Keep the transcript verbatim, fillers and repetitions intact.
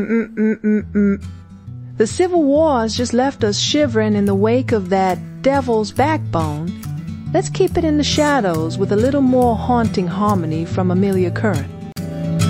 Mm-mm-mm-mm. The Civil War has just left us shivering in the wake of that devil's backbone. Let's keep it in the shadows with a little more haunting harmony from Amelia Curran.